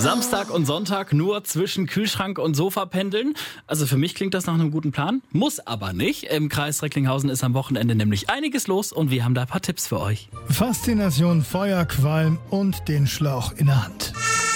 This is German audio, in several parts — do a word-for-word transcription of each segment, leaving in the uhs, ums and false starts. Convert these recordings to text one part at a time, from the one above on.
Samstag und Sonntag nur zwischen Kühlschrank und Sofa pendeln. Also für mich klingt das nach einem guten Plan, muss aber nicht. Im Kreis Recklinghausen ist am Wochenende nämlich einiges los und wir haben da ein paar Tipps für euch. Faszination, Feuerqualm und den Schlauch in der Hand.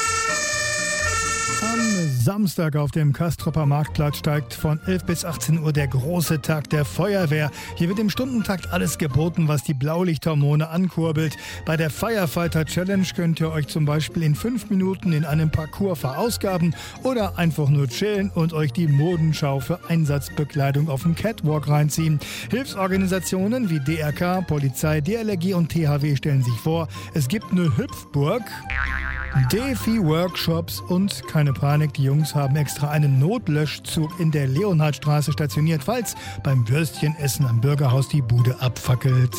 Am Samstag auf dem Kastropper Marktplatz steigt von elf bis achtzehn Uhr der große Tag der Feuerwehr. Hier wird im Stundentakt alles geboten, was die Blaulichthormone ankurbelt. Bei der Firefighter Challenge könnt ihr euch zum Beispiel in fünf Minuten in einem Parcours verausgaben oder einfach nur chillen und euch die Modenschau für Einsatzbekleidung auf dem Catwalk reinziehen. Hilfsorganisationen wie D R K, Polizei, D L R G und T H W stellen sich vor, es gibt eine Hüpfburg, Defi-Workshops und keine Panik, die Jungs haben extra einen Notlöschzug in der Leonhardstraße stationiert, falls beim Würstchenessen am Bürgerhaus die Bude abfackelt.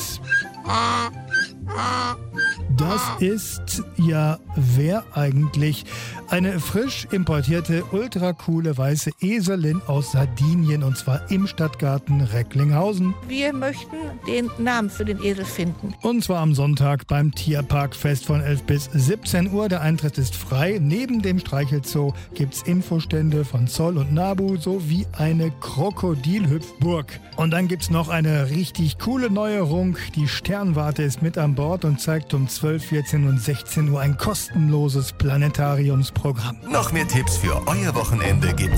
Das ist ja wer eigentlich? Eine frisch importierte, ultracoole weiße Eselin aus Sardinien und zwar im Stadtgarten Recklinghausen. Wir möchten den Namen für den Esel finden. Und zwar am Sonntag beim Tierparkfest von elf bis siebzehn Uhr. Der Eintritt ist frei. Neben dem Streichelzoo gibt's Infostände von Zoll und Nabu sowie eine Krokodilhüpfburg. Und dann gibt's noch eine richtig coole Neuerung. Die Sternwarte ist mit an Bord und zeigt um zwölf, vierzehn und sechzehn Uhr ein kostenloses Planetariumsprogramm. Noch mehr Tipps für euer Wochenende gibt's